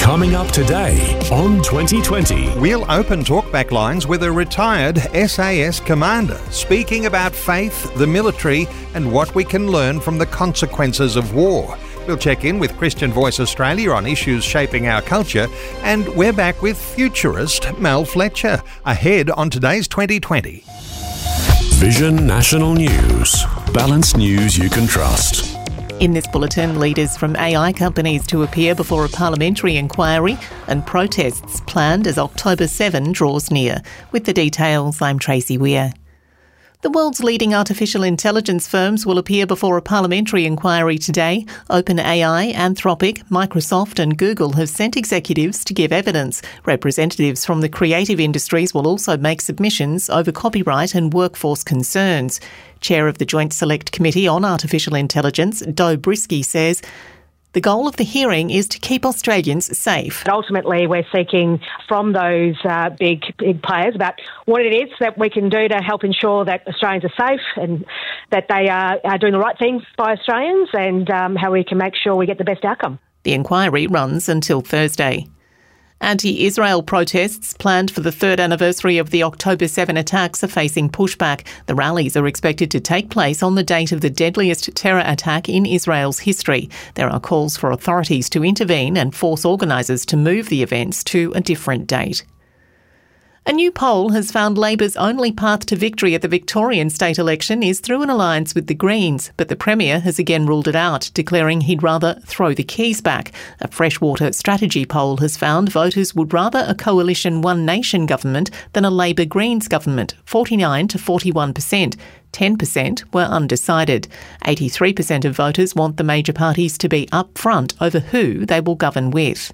Coming up today on 2020. We'll open talkback lines with a retired SAS commander speaking about faith, the military, and what we can learn from the consequences of war. We'll check in with Christian Voice Australia on issues shaping our culture, and we're back with futurist Mel Fletcher, ahead on today's 2020. Vision National News. Balanced news you can trust. In this bulletin, leaders from AI companies to appear before a parliamentary inquiry and protests planned as October 7 draws near. With the details, I'm Tracy Weir. The world's leading artificial intelligence firms will appear before a parliamentary inquiry today. OpenAI, Anthropic, Microsoft and Google have sent executives to give evidence. Representatives from the creative industries will also make submissions over copyright and workforce concerns. Chair of the Joint Select Committee on Artificial Intelligence, Do Brisky, says the goal of the hearing is to keep Australians safe. Ultimately, we're seeking from those big players about what it is that we can do to help ensure that Australians are safe and that they are doing the right thing by Australians, and how we can make sure we get the best outcome. The inquiry runs until Thursday. Anti-Israel protests planned for the third anniversary of the October 7 attacks are facing pushback. The rallies are expected to take place on the date of the deadliest terror attack in Israel's history. There are calls for authorities to intervene and force organisers to move the events to a different date. A new poll has found Labor's only path to victory at the Victorian state election is through an alliance with the Greens, but the Premier has again ruled it out, declaring he'd rather throw the keys back. A Freshwater strategy poll has found voters would rather a coalition One Nation government than a Labor-Greens government, 49 to 41%. 10% were undecided. 83% of voters want the major parties to be upfront over who they will govern with.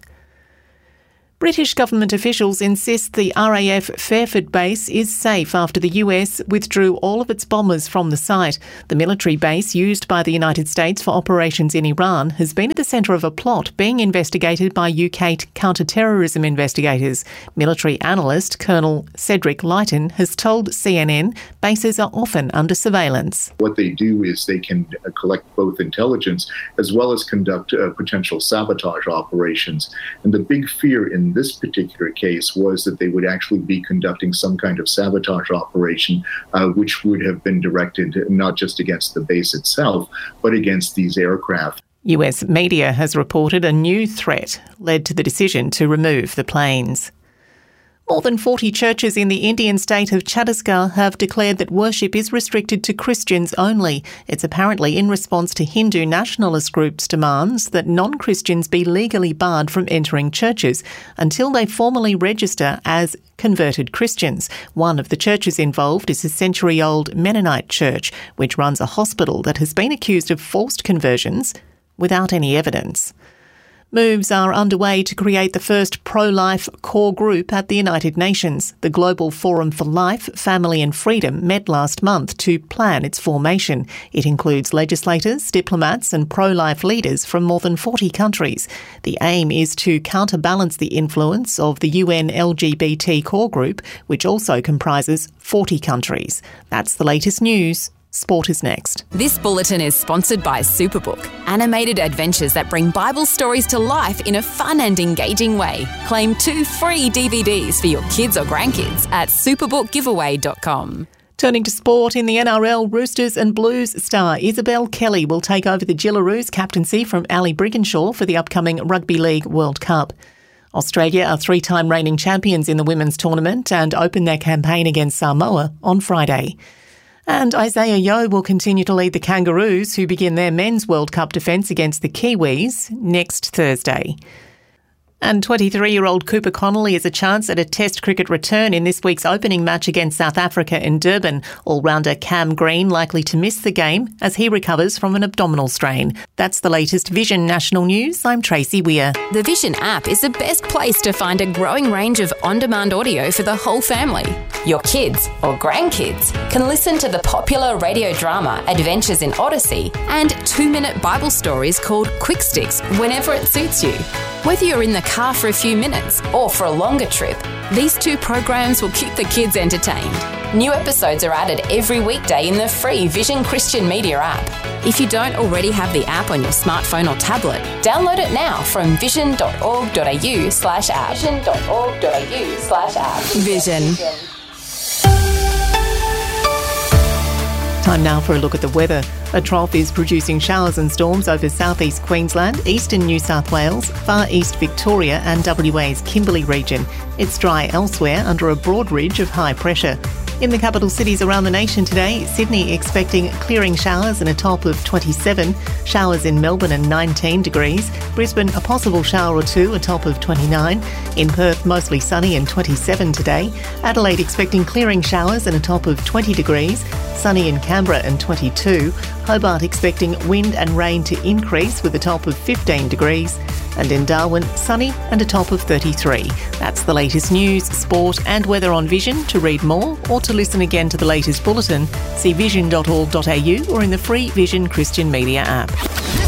British government officials insist the RAF Fairford base is safe after the US withdrew all of its bombers from the site. The military base used by the United States for operations in Iran has been at the centre of a plot being investigated by UK counter-terrorism investigators. Military analyst Colonel Cedric Leighton has told CNN bases are often under surveillance. What they do is they can collect both intelligence as well as conduct potential sabotage operations. And the big fear in this particular case was that they would actually be conducting some kind of sabotage operation, which would have been directed not just against the base itself, but against these aircraft. US media has reported a new threat led to the decision to remove the planes. More than 40 churches in the Indian state of Chhattisgarh have declared that worship is restricted to Christians only. It's apparently in response to Hindu nationalist groups' demands that non-Christians be legally barred from entering churches until they formally register as converted Christians. One of the churches involved is a century-old Mennonite church, which runs a hospital that has been accused of forced conversions without any evidence. Moves are underway to create the first pro-life core group at the United Nations. The Global Forum for Life, Family and Freedom met last month to plan its formation. It includes legislators, diplomats and pro-life leaders from more than 40 countries. The aim is to counterbalance the influence of the UN LGBT core group, which also comprises 40 countries. That's the latest news. Sport is next. This bulletin is sponsored by Superbook, animated adventures that bring Bible stories to life in a fun and engaging way. Claim 2 free DVDs for your kids or grandkids at superbookgiveaway.com. Turning to sport, in the NRL, Roosters and Blues star Isabel Kelly will take over the Gillaroos captaincy from Ali Brigginshaw for the upcoming Rugby League World Cup. Australia are 3-time reigning champions in the women's tournament and open their campaign against Samoa on Friday. And Isaiah Yeo will continue to lead the Kangaroos, who begin their men's World Cup defence against the Kiwis next Thursday. And 23-year-old Cooper Connolly has a chance at a Test cricket return in this week's opening match against South Africa in Durban. All-rounder Cam Green likely to miss the game as he recovers from an abdominal strain. That's the latest Vision National News. I'm Tracy Weir. The Vision app is the best place to find a growing range of on-demand audio for the whole family. Your kids or grandkids can listen to the popular radio drama Adventures in Odyssey and 2-minute Bible stories called Quick Sticks whenever it suits you. Whether you're in the car for a few minutes or for a longer trip, these 2 programs will keep the kids entertained. New episodes are added every weekday in the free Vision Christian Media app. If you don't already have the app on your smartphone or tablet, download it now from vision.org.au/app. Vision.org.au/app. Vision. Time now for a look at the weather. A trough is producing showers and storms over southeast Queensland, eastern New South Wales, far east Victoria and WA's Kimberley region. It's dry elsewhere under a broad ridge of high pressure. In the capital cities around the nation today, Sydney expecting clearing showers and a top of 27, showers in Melbourne and 19 degrees, Brisbane a possible shower or two, a top of 29, in Perth mostly sunny and 27 today, Adelaide expecting clearing showers and a top of 20 degrees, sunny in Canberra and 22, Hobart expecting wind and rain to increase with a top of 15 degrees, and in Darwin, sunny and a top of 33. That's the latest news, sport and weather on Vision. To read more or to listen again to the latest bulletin, see vision.org.au or in the free Vision Christian Media app.